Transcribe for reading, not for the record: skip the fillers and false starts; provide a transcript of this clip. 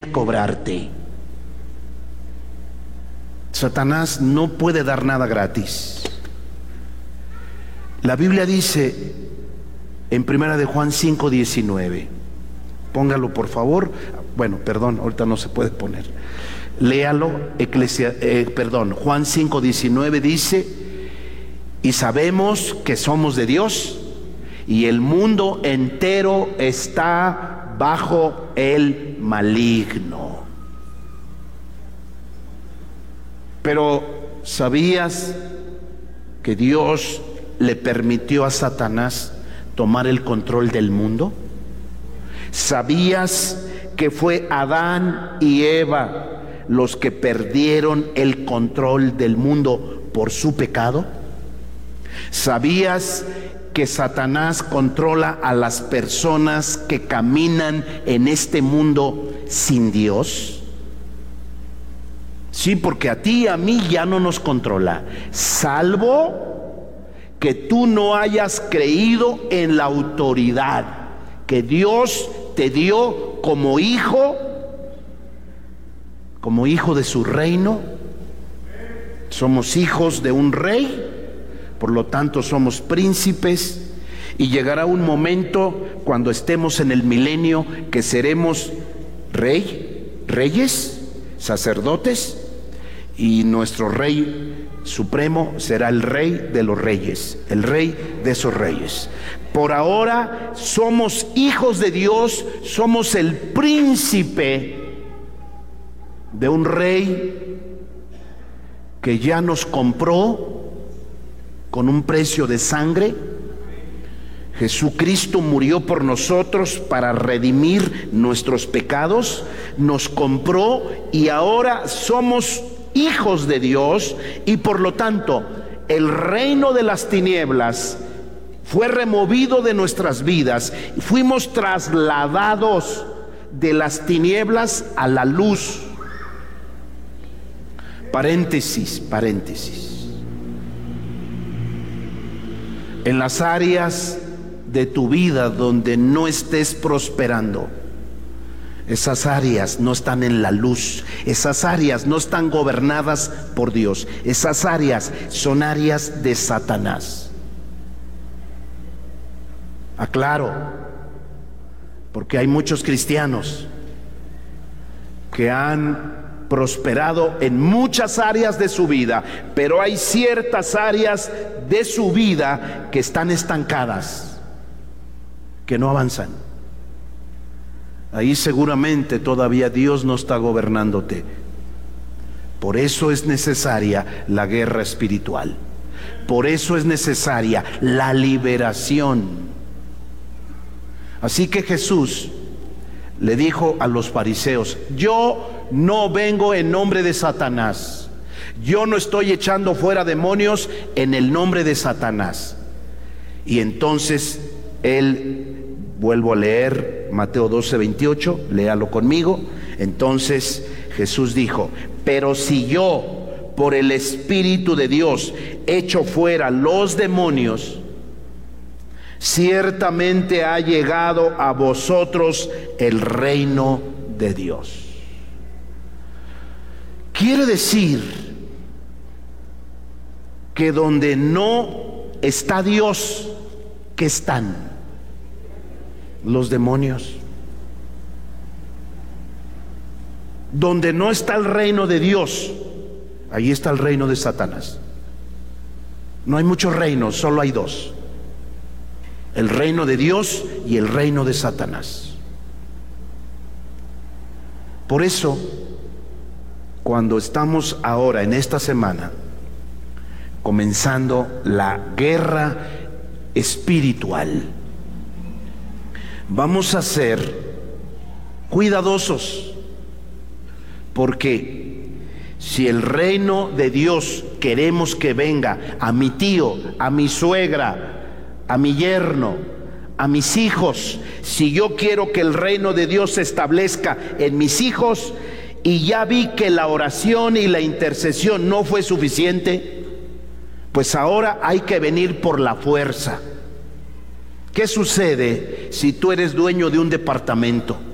a cobrarte. Satanás no puede dar nada gratis. La Biblia dice en 1 de Juan 5:19, póngalo por favor. Bueno, perdón, ahorita no se puede poner. Léalo. Juan 5:19 dice: y sabemos que somos de Dios, y el mundo entero está bajo el maligno. Pero ¿sabías que Dios le permitió a Satanás tomar el control del mundo? ¿Sabías que fue Adán y Eva los que perdieron el control del mundo por su pecado? ¿Sabías que Satanás controla a las personas que caminan en este mundo sin Dios? Sí, porque a ti y a mí ya no nos controla, salvo que tú no hayas creído en la autoridad que Dios te dio como hijo de su reino. Somos hijos de un rey, por lo tanto somos príncipes, y llegará un momento cuando estemos en el milenio que seremos reyes, sacerdotes, y nuestro rey supremo será el rey de los reyes, el rey de esos reyes. Por ahora somos hijos de Dios, somos el príncipe de un rey que ya nos compró con un precio de sangre. Jesucristo murió por nosotros para redimir nuestros pecados, nos compró y ahora somos hijos de Dios, y por lo tanto el reino de las tinieblas fue removido de nuestras vidas. Fuimos trasladados de las tinieblas a la luz. Paréntesis. En las áreas de tu vida donde no estés prosperando, esas áreas no están en la luz, esas áreas no están gobernadas por Dios, esas áreas son áreas de Satanás. Aclaro, porque hay muchos cristianos que han prosperado en muchas áreas de su vida, pero hay ciertas áreas de su vida que están estancadas, que no avanzan. Ahí seguramente todavía Dios no está gobernándote. Por eso es necesaria la guerra espiritual. Por eso es necesaria la liberación. Así que Jesús le dijo a los fariseos: yo no vengo en nombre de Satanás. Yo no estoy echando fuera demonios en el nombre de Satanás. Y entonces él, vuelvo a leer Mateo 12:28, léalo conmigo. Entonces Jesús dijo: pero si yo por el Espíritu de Dios echo fuera los demonios, ciertamente ha llegado a vosotros el reino de Dios. Quiere decir que donde no está Dios, ¿qué están? Los demonios. Donde no está el reino de Dios, ahí está el reino de Satanás. No hay muchos reinos, solo hay dos: el reino de Dios y el reino de Satanás. Por eso, cuando estamos ahora en esta semana comenzando la guerra espiritual, vamos a ser cuidadosos, porque si el reino de Dios queremos que venga a mi tío, a mi suegra, a mi yerno, a mis hijos, si yo quiero que el reino de Dios se establezca en mis hijos, y ya vi que la oración y la intercesión no fue suficiente, pues ahora hay que venir por la fuerza. ¿Qué sucede si tú eres dueño de un departamento